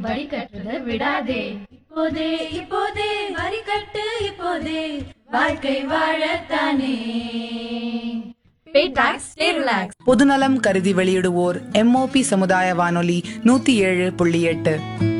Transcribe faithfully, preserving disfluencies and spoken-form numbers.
வரி கட்டுறத விடாதே. இப்போதே இப்போதே வரி கட்டு, இப்போதே வாழ்க்கை வாழத்தானே. Pay tax, stay relaxed. பொதுநலம் கருதி வெளியிடுவோர் எம்ஓபி சமுதாய வானொலி நூத்தி ஏழு புள்ளி எட்டு.